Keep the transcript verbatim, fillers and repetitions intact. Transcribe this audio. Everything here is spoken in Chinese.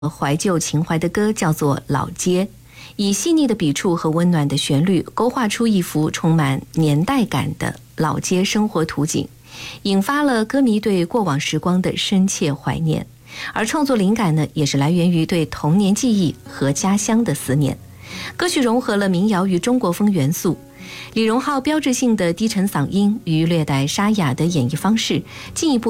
怀旧情怀的歌叫做《老街》，以细腻的笔触和温暖的旋律，勾画出一幅充满年代感的老街生活图景，引发了歌迷对过往时光的深切怀念。而创作灵感呢，也是来源于对童年记忆和家乡的思念。歌曲融合了民谣与中国风元素，李荣浩标志性的低沉嗓音与略带沙哑的演绎方式，进一步